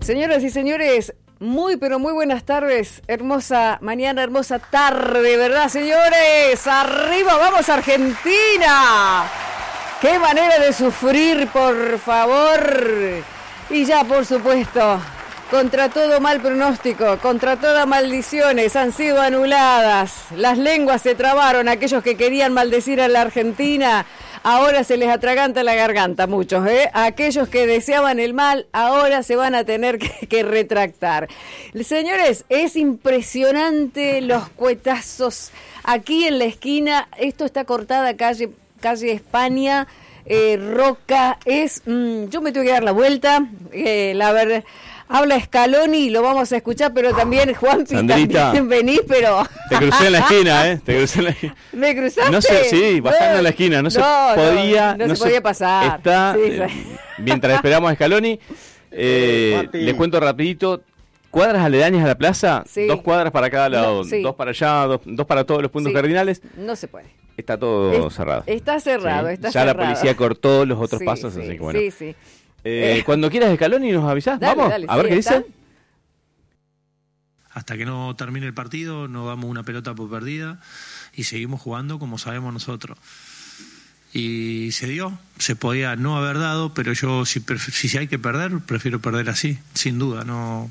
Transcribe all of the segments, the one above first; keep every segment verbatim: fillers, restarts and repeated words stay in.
Señoras y señores, muy pero muy buenas tardes, hermosa mañana, hermosa tarde, ¿verdad, señores? ¡Arriba, vamos Argentina! ¡Qué manera de sufrir, por favor! Y ya, por supuesto, contra todo mal pronóstico, contra todas maldiciones, han sido anuladas. Las lenguas se trabaron, aquellos que querían maldecir a la Argentina, ahora se les atraganta la garganta, muchos, ¿eh? Aquellos que deseaban el mal, ahora se van a tener que, que retractar. Señores, es impresionante los cuetazos. Aquí en la esquina, esto está cortada calle, calle España, eh, Roca, es... Mmm, yo me tuve que dar la vuelta, eh, la verdad... Habla Scaloni, lo vamos a escuchar, pero también Juanpi, también venís, pero... Te crucé en la esquina, ¿eh? Te crucé en la esquina. ¿Me cruzaste? No sé, sí, bajando no, en la esquina, no, no se podía... No, no, no se podía pasar. Está, sí, eh, mientras esperamos a Scaloni, eh, les cuento rapidito, cuadras aledañas a la plaza, sí. Dos cuadras para cada lado, no, sí. Dos para allá, dos, dos para todos los puntos sí. cardinales. No se puede. Está todo es, cerrado. Está cerrado, ¿sí? está ya cerrado. Ya la policía cortó los otros sí, pasos, sí, así que bueno. Sí, sí. Eh, eh. Cuando quieras Scaloni nos avisás, dale, vamos, dale, a ver sí, qué está. dice. Hasta que no termine el partido no damos una pelota por perdida y seguimos jugando como sabemos nosotros. Y se dio, se podía no haber dado, pero yo si, si hay que perder, prefiero perder así, sin duda. No,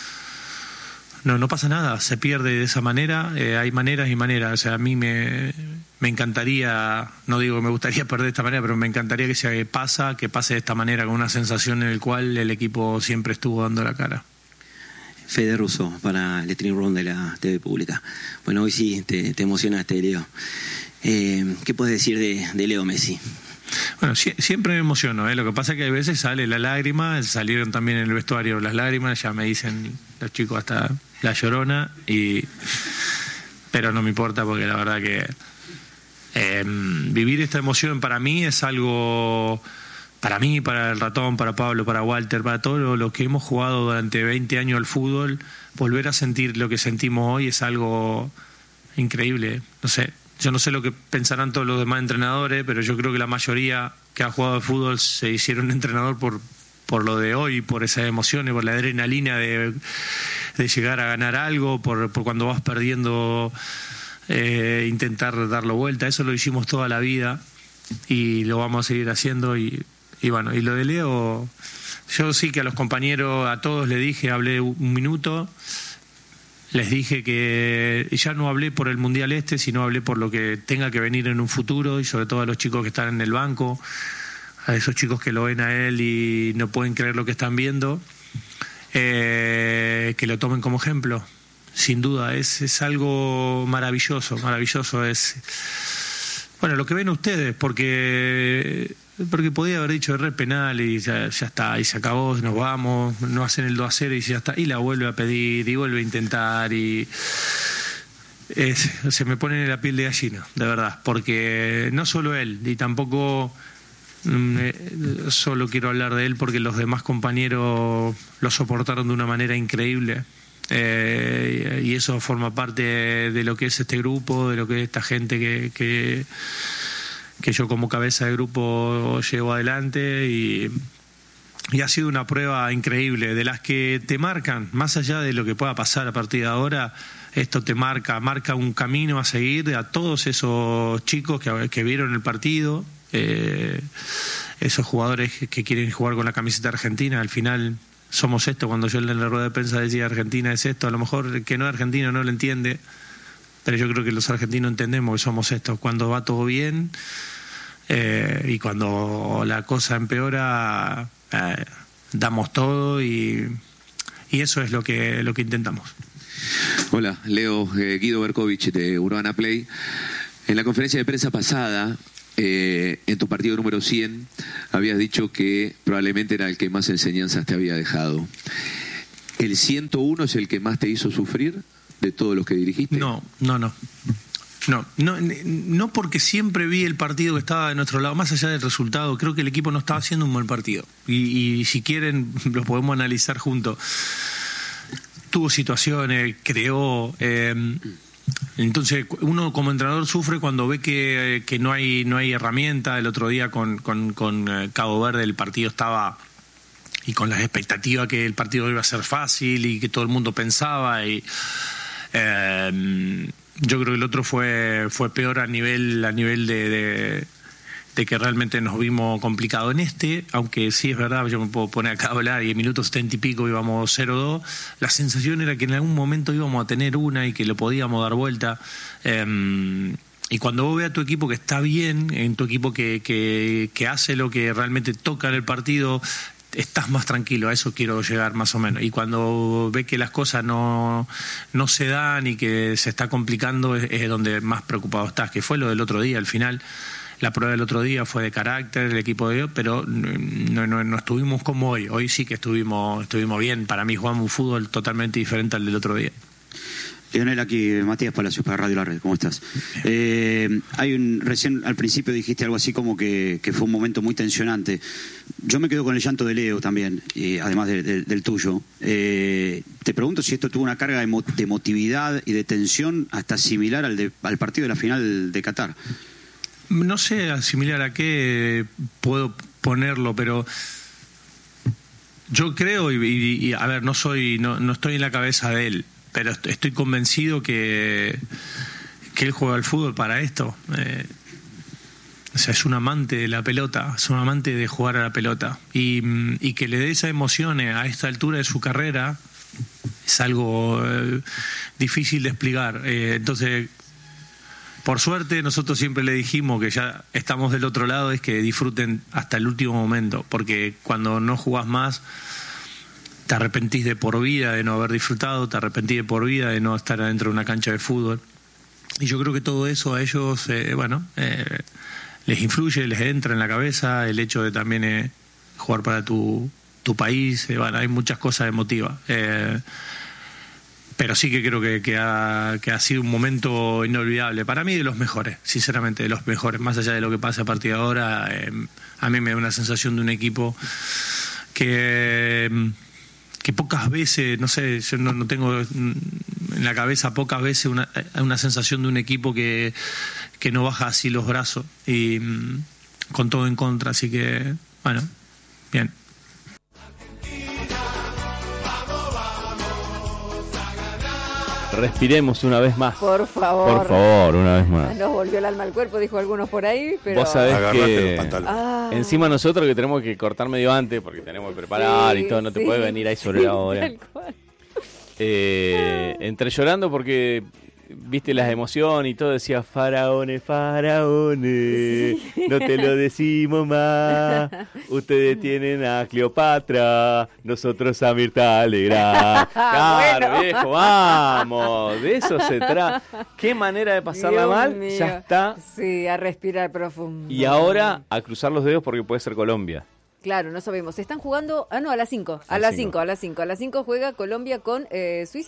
no, no pasa nada, se pierde de esa manera, eh, hay maneras y maneras. O sea, a mí me, me encantaría, no digo que me gustaría perder de esta manera, pero me encantaría que se pasa, que pase de esta manera, con una sensación en la cual el equipo siempre estuvo dando la cara. Fede Russo para el Stream Room de la T V Pública. Bueno, hoy sí te, te emocionaste, Leo. Eh, ¿Qué puedes decir de, de Leo Messi? Bueno, si, siempre me emociono, ¿eh? Lo que pasa es que a veces sale la lágrima, salieron también en el vestuario las lágrimas, ya me dicen los chicos hasta la llorona, y pero no me importa porque la verdad que eh, vivir esta emoción para mí es algo... Para mí, para el Ratón, para Pablo, para Walter, para todos los que hemos jugado durante veinte años al fútbol, volver a sentir lo que sentimos hoy es algo increíble. No sé, yo no sé lo que pensarán todos los demás entrenadores, pero yo creo que la mayoría que ha jugado al fútbol se hicieron entrenador por, por lo de hoy, por esas emociones, por la adrenalina de, de llegar a ganar algo, por, por cuando vas perdiendo, eh, intentar darlo vuelta. Eso lo hicimos toda la vida y lo vamos a seguir haciendo. Y Y bueno, y lo de Leo, yo sí que a los compañeros, a todos les dije, hablé un minuto, les dije que ya no hablé por el Mundial este, sino hablé por lo que tenga que venir en un futuro, y sobre todo a los chicos que están en el banco, a esos chicos que lo ven a él y no pueden creer lo que están viendo, eh, que lo tomen como ejemplo. Sin duda, es, es algo maravilloso, maravilloso. Es, bueno, lo que ven ustedes, porque... Porque podía haber dicho re penal y ya, ya está, y se acabó, nos vamos, no hacen el dos a cero y ya está, y la vuelve a pedir y vuelve a intentar, y es, se me pone en la piel de gallina, de verdad, porque no solo él, y tampoco mm, solo quiero hablar de él porque los demás compañeros lo soportaron de una manera increíble. Eh, y eso forma parte de lo que es este grupo, de lo que es esta gente que... que que yo como cabeza de grupo llevo adelante, y, y ha sido una prueba increíble, de las que te marcan, más allá de lo que pueda pasar a partir de ahora, esto te marca, marca un camino a seguir a todos esos chicos que, que vieron el partido, eh, esos jugadores que quieren jugar con la camiseta argentina. Al final somos esto. Cuando yo en la rueda de prensa decía Argentina es esto, a lo mejor el que no es argentino no lo entiende, pero yo creo que los argentinos entendemos que somos estos. Cuando va todo bien, eh, y cuando la cosa empeora, eh, damos todo, y, y eso es lo que, lo que intentamos. Hola, Leo, eh, Guido Berkovich de Urbana Play. En la conferencia de prensa pasada, eh, en tu partido número cien, habías dicho que probablemente era el que más enseñanzas te había dejado. ¿El ciento uno es el que más te hizo sufrir de todos los que dirigiste? No, no, no. No, no, no, porque siempre vi el partido que estaba de nuestro lado, más allá del resultado. Creo que el equipo no estaba haciendo un buen partido. Y, y si quieren, lo podemos analizar juntos. Tuvo situaciones, creó... Eh, entonces, uno como entrenador sufre cuando ve que, que no hay no hay herramienta. El otro día con, con, con Cabo Verde el partido estaba... y con la expectativa que el partido iba a ser fácil y que todo el mundo pensaba. Y eh, yo creo que el otro fue fue peor a nivel a nivel de, de, de que realmente nos vimos complicado en este, aunque sí es verdad, yo me puedo poner acá a hablar y en minutos setenta y pico íbamos cero dos, la sensación era que en algún momento íbamos a tener una y que lo podíamos dar vuelta. Eh, y cuando vos ves a tu equipo que está bien, en tu equipo que, que, que hace lo que realmente toca en el partido, estás más tranquilo, a eso quiero llegar más o menos. Y cuando ves que las cosas no, no se dan y que se está complicando, es, es donde más preocupado estás, que fue lo del otro día. Al final, la prueba del otro día fue de carácter, el equipo de hoy, pero no, no, no estuvimos como hoy. Hoy sí que estuvimos, estuvimos bien. Para mí jugamos un fútbol totalmente diferente al del otro día. Leonel, aquí Matías Palacios para Radio La Red, ¿cómo estás? Eh, hay un, recién al principio dijiste algo así como que, que fue un momento muy tensionante. Yo me quedo con el llanto de Leo también, y además de, de, del tuyo. Eh, te pregunto si esto tuvo una carga de, mo de emotividad y de tensión hasta similar al, de, al partido de la final de Qatar. No sé similar a qué puedo ponerlo, pero yo creo, y, y, y a ver, no soy, no, no estoy en la cabeza de él, pero estoy convencido que, que él juega al fútbol para esto. Eh, o sea, es un amante de la pelota, es un amante de jugar a la pelota. Y, y que le dé esa emoción a esta altura de su carrera es algo eh, difícil de explicar. Eh, entonces, por suerte, nosotros siempre le dijimos que ya estamos del otro lado, es que disfruten hasta el último momento, porque cuando no jugás más, te arrepentís de por vida de no haber disfrutado, te arrepentís de por vida de no estar adentro de una cancha de fútbol. Y yo creo que todo eso a ellos, eh, bueno, eh, les influye, les entra en la cabeza, el hecho de también eh, jugar para tu, tu país, eh, bueno, hay muchas cosas emotivas. Eh, pero sí que creo que, que, ha, que ha sido un momento inolvidable, para mí de los mejores, sinceramente de los mejores, más allá de lo que pasa a partir de ahora. Eh, a mí me da una sensación de un equipo que... Eh, que pocas veces, no sé, yo no, no tengo en la cabeza pocas veces una, una sensación de un equipo que, que no baja así los brazos y mm, con todo en contra, así que, bueno, bien. Respiremos una vez más. Por favor. Por favor, una vez más. Nos volvió el alma al cuerpo, dijo algunos por ahí, pero... Vos sabés que ah. encima nosotros que tenemos que cortar medio antes, porque tenemos que preparar sí, y todo, no sí. te puede venir ahí sobre la hora. Tal cual. Eh, entré llorando porque... viste las emociones y todo, decía faraones, faraones, sí. No te lo decimos más, ustedes tienen a Cleopatra, nosotros a Mirta Legrand. Claro, bueno. Viejo, vamos, de eso se trata. Qué manera de pasarla Dios mal, mío. Ya está. Sí, a respirar profundo. Y ahora a cruzar los dedos porque puede ser Colombia. Claro, no sabemos. Están jugando, ah no, a las cinco, a, a las cinco, a las cinco, a las cinco juega Colombia con eh, Suiza,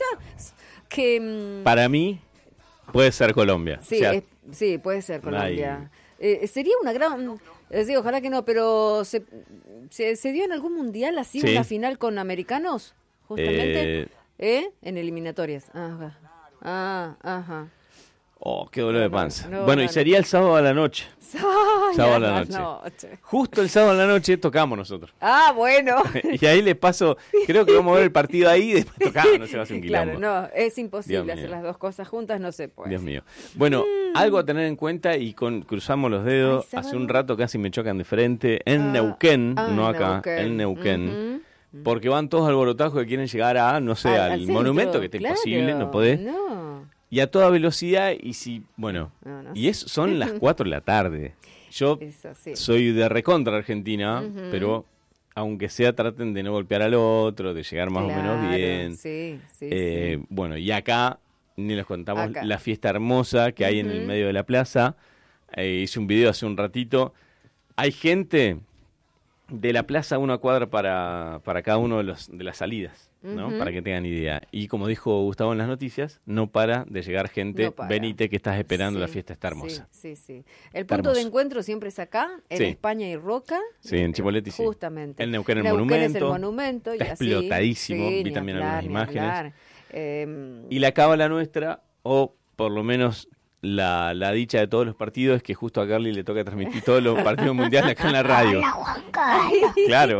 que... Para mí... puede ser Colombia. Sí, o sea, es, sí, puede ser Colombia. Eh, sería una gran... Les digo, ojalá que no, pero ¿se, se, se dio en algún mundial así sí. una final con americanos? Justamente. Eh, ¿Eh? En eliminatorias. Ajá. Ah, ajá. Oh, qué dolor de panza. No, bueno, no, y sería no. el sábado a la noche. Sábado a la noche. noche. Justo el sábado a la noche tocamos nosotros. Ah, bueno. Y ahí les paso, creo que vamos a ver el partido ahí y después tocamos, no se va a hacer un quilombo. Claro, no, es imposible hacer las dos cosas juntas, no se puede. Dios mío. Bueno, mm. algo a tener en cuenta y con cruzamos los dedos. Ay, hace un rato casi me chocan de frente en ah, Neuquén, ah, no acá, Neuquén. en Neuquén. Uh-huh. Porque van todos alborotados que quieren llegar a, no sé, al, al monumento, que está claro, imposible, no podés. No. Y a toda velocidad, y si, bueno, no, no y sé. es, son las cuatro de la tarde. Yo Eso, sí. soy de recontra Argentina, uh-huh. pero aunque sea traten de no golpear al otro, de llegar más claro, o menos bien. Sí, sí, eh, sí. Bueno, y acá, ni les contamos acá. la fiesta hermosa que hay uh-huh. en el medio de la plaza. Eh, hice un video hace un ratito. Hay gente de la plaza a una cuadra para, para cada uno de, los, de las salidas. ¿no? Uh-huh. Para que tengan idea. Y como dijo Gustavo en las noticias, no para de llegar gente. No venite que estás esperando, sí, la fiesta está hermosa. Sí, sí, sí. El está punto hermoso. de encuentro siempre es acá, en sí. España y Roca. Sí, en Chipoleti sí. Justamente. En Neuquén el Neuquén monumento. Es el monumento. Está y explotadísimo, así, sí, vi también hablar, algunas imágenes. Eh, y la cábala nuestra, o por lo menos la, la dicha de todos los partidos es que justo a Carly le toca transmitir todos los partidos mundiales acá en la radio. Claro.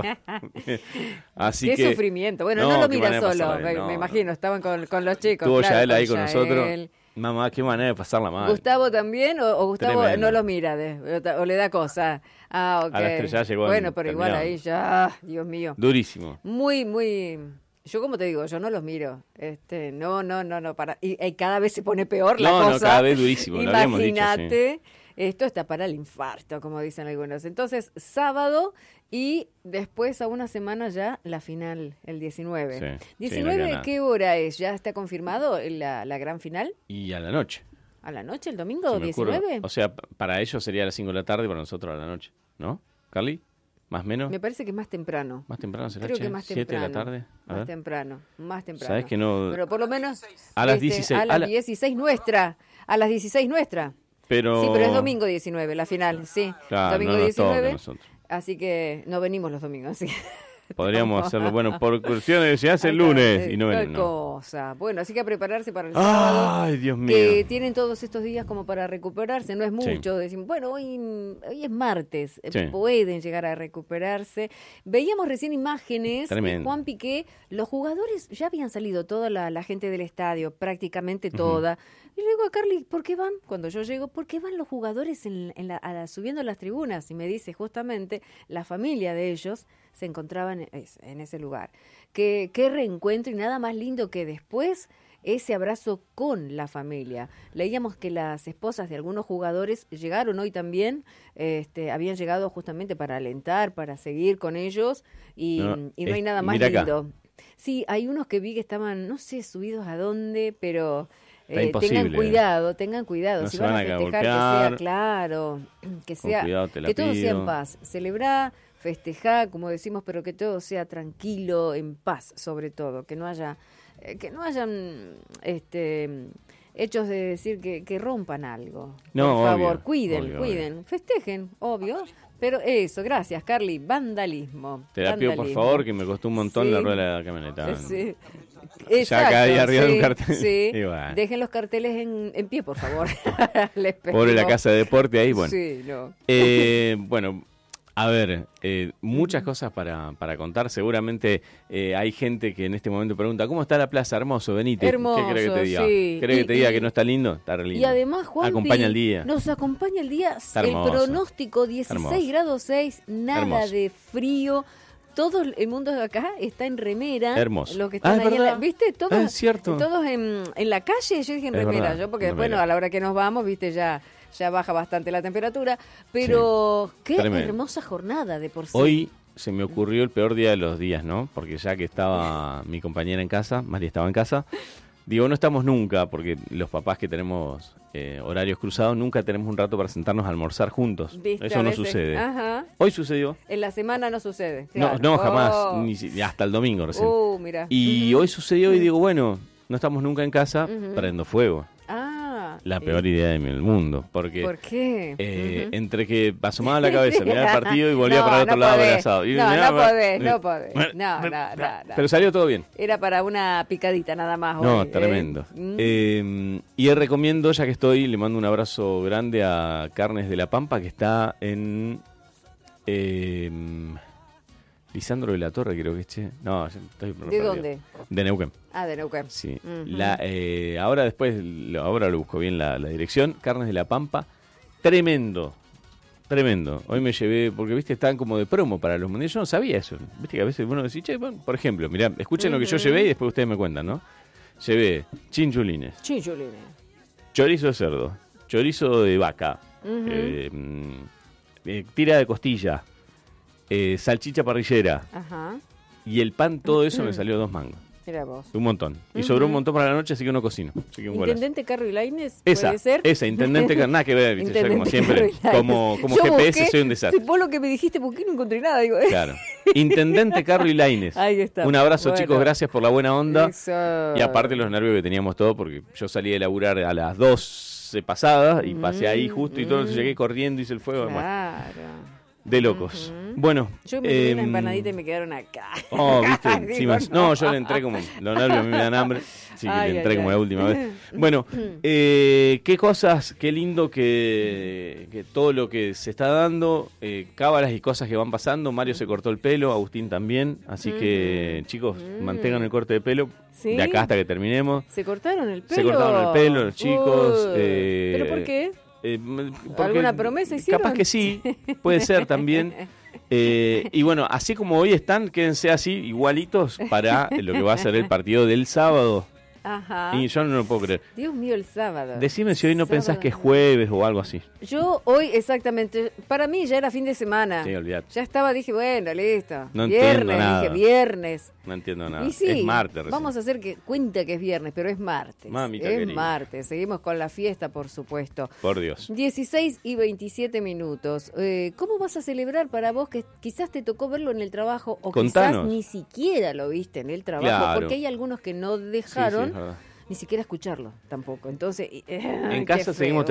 Así qué que, sufrimiento. Bueno, no, no lo mira solo, me, no, me imagino, estaban con, con los chicos. Estuvo claro, Yael ahí con Yael. nosotros. Mamá, qué manera de pasarla mal. ¿Gustavo también o, o Gustavo Tremendo. no los mira de, o le da cosa? Ah, ok. A las tres ya llegó. Bueno, pero igual terminado. ahí ya, Dios mío. Durísimo. Muy, muy... Yo como te digo, yo no los miro. Este, no, no, no, no, para. Y, y cada vez se pone peor la No, cosa. no, cada vez durísimo, lo habíamos dicho, Imagínate, esto está para el infarto, como dicen algunos. Entonces, sábado y después a una semana ya la final, el diecinueve. Sí, diecinueve, sí, no queda ¿qué hora es? ¿Ya está confirmado la, la gran final? Y a la noche. ¿A la noche, el domingo se me ocurre. diecinueve? O sea, p- para ellos sería a las cinco de la tarde, para nosotros a la noche. ¿No, Carly? ¿Más o menos? Me parece que es más temprano. ¿Más temprano será? Creo che? que más ¿siete temprano. de la tarde? A Más ver. temprano, más temprano. ¿Sabes que no? Pero por lo menos A las este, dieciséis. A las a la- dieciséis nuestra. A las dieciséis nuestra. Pero... Sí, pero es domingo diecinueve, la final, sí. Claro, domingo no nos toca a diecinueve. nosotros. Así que no venimos los domingos, así que... Podríamos No. hacerlo, bueno, por cuestiones, se hace el Acá, lunes eh, y no qué ven, no. cosa. Bueno, así que a prepararse para el sábado. Ay, Dios mío. Que tienen todos estos días como para recuperarse, no es Sí. mucho. Decimos, bueno, hoy, hoy es martes, eh, Sí. pueden llegar a recuperarse. Veíamos recién imágenes de Tremendo. Juan Piqué, los jugadores ya habían salido, toda la, la gente del estadio, prácticamente toda. Y le digo a Carly, ¿por qué van? Cuando yo llego, ¿por qué van los jugadores en, en la, a la- subiendo a las tribunas? Y me dice justamente, la familia de ellos se encontraban en, es- en ese lugar. Qué, qué reencuentro y nada más lindo que después ese abrazo con la familia. Leíamos que las esposas de algunos jugadores llegaron hoy también, este, habían llegado justamente para alentar, para seguir con ellos y No, no, y no hay es- nada más mira acá. lindo. Sí, hay unos que vi que estaban, no sé, subidos a dónde, pero Está eh, imposible. tengan cuidado, tengan cuidado. No si se van a van a festejar, que golpear. sea claro, que Con sea, cuidado, te la que todo sea en pido. paz. Celebrar, festejar, como decimos, pero que todo sea tranquilo, en paz, sobre todo, que no haya, eh, que no hayan, este, hechos de decir que, que rompan algo. No, Por favor, obvio, cuiden, obvio, cuiden, festejen, obvio. Pero eso, gracias, Carly. Vandalismo. Te la pido, por vandalismo. favor, que me costó un montón Sí. la rueda de la camioneta. Eh, Sí. Ya Exacto, acá ahí arriba de un sí, cartel. sí. Y bueno. Dejen los carteles en, en pie, por favor. Les Pobre la pedimos. casa de deporte ahí, bueno. Sí, no. Eh, bueno, a ver, eh, muchas cosas para, para contar. Seguramente eh, hay gente que en este momento pregunta, ¿cómo está la plaza? Hermoso, Benítez. Hermoso, ¿Qué crees que te diga? sí. ¿Crees Y- que te diga y- que no está lindo? Está re lindo. Y además, Juan Acompaña el día. Nos acompaña el día. Está El hermoso. pronóstico dieciséis Hermoso. grados seis, nada Hermoso. de frío. Todo el mundo de acá está en remera. Hermoso. Los que están Ah, es ahí en la, verdad. ¿viste? Todos, Ah, es cierto. todos en, en la calle. Yo dije en Es remera, verdad, yo porque en bueno, remera. a la hora que nos vamos, viste, ya, ya baja bastante la temperatura. Pero qué Tremendo. hermosa jornada de por sí. Hoy se me ocurrió el peor día de los días, ¿no? Porque ya que estaba mi compañera en casa, María estaba en casa, digo, no estamos nunca, porque los papás que tenemos eh, horarios cruzados, nunca tenemos un rato para sentarnos a almorzar juntos. ¿Viste? Eso A no veces- sucede. Ajá. Hoy sucedió. En la semana no sucede. No, claro. no, jamás. Oh. Ni si- hasta el domingo recién. Uh, mira. Y Ujú. hoy sucedió y digo, bueno, no estamos nunca en casa, Ujú. prendo fuego. Ah. La eh, peor idea del mundo. Porque ¿Por qué? eh, Ujú. entre que asomaba la cabeza, miraba el partido y volvía No, para el otro no lado podés. abrazado. Y No, miraba- no podés, no podés. Bueno, No, bueno, no, no, no. Pero salió todo bien. Era para una picadita nada más. No, hoy, ¿eh? tremendo. Mm. Eh, y recomiendo, ya que estoy, le mando un abrazo grande a Carnes de la Pampa, que está en eh, Lisandro de la Torre, creo que es, che. No, ya estoy ¿De perdido. dónde? De Neuquén. Ah, de Neuquén. Sí. Ujú. La, eh, ahora después, lo, ahora lo busco bien la, la dirección. Carnes de la Pampa. Tremendo. Tremendo. Hoy me llevé, porque viste, están como de promo para los mundiales. Yo no sabía eso. Viste que a veces uno dice, che, bueno, por ejemplo, mirá, escuchen lo que yo Ujú. llevé y después ustedes me cuentan, ¿no? Llevé chinchulines, Chinchulines. chorizo de cerdo, chorizo de vaca, Ujú. eh, mm, eh, tira de costilla, eh, salchicha parrillera Ajá. y el pan, todo eso me salió dos mangos. Mira vos. Un montón. Y Ujú. sobró un montón para la noche, así que uno cocino. Así que un golazo. ¿Intendente Carro y Lainez? Esa, ¿Puede ser? esa, intendente, que nada que ver, ¿viste? Yo, como Intendente siempre, Carro y Lainez. como, como Yo G P S busqué, soy un desastre. Vos lo que me dijiste, ¿por qué no encontré nada? Digo, eh. Claro. Intendente Carro y Lainez. Ahí está. Un abrazo, Bueno. chicos, gracias por la buena onda. Eso. Y aparte los nervios que teníamos todos, porque yo salí de laburar a las doce pasadas y pasé ahí justo y todo, Mm. llegué corriendo, hice el fuego. Bueno, Claro. De locos. Uh-huh. Bueno. Yo me tomé eh, una empanadita y me quedaron acá. Oh, viste, encima. Digo, no. no, yo le entré como. Los nervios a mí me dan hambre. Sí, que Ay, le entré ay, como ay. la última vez. Bueno, eh, qué cosas, qué lindo que, que todo lo que se está dando, eh, cábalas y cosas que van pasando. Mario se cortó el pelo, Agustín también. Así que, chicos, mantengan el corte de pelo ¿Sí? de acá hasta que terminemos. ¿Se cortaron el pelo? Se cortaron el pelo los chicos. Uy, eh, ¿Pero por qué? Eh, porque ¿Alguna promesa hicieron? Capaz que sí, puede ser también. Eh, y bueno, así como hoy están, quédense así, igualitos, para lo que va a ser el partido del sábado. Ajá. Y yo no lo puedo creer. Dios mío, el sábado. Decime si hoy no Sábado. pensás que es jueves o algo así. Yo hoy, exactamente, para mí ya era fin de semana. Sí, olvidate. Ya estaba, dije, bueno, listo. No viernes, entiendo nada. dije, viernes. No entiendo nada. Y sí, es martes recién. vamos a hacer que cuenta que es viernes, pero es martes. Mamita es querida. martes. Seguimos con la fiesta, por supuesto. Por Dios. dieciséis y veintisiete minutos. Eh, ¿Cómo vas a celebrar para vos que quizás te tocó verlo en el trabajo o Contanos. quizás ni siquiera lo viste en el trabajo? Claro. Porque hay algunos que no Sí, sí, dejaron es verdad. ni siquiera escucharlo tampoco. Entonces, eh, En qué casa feo. seguimos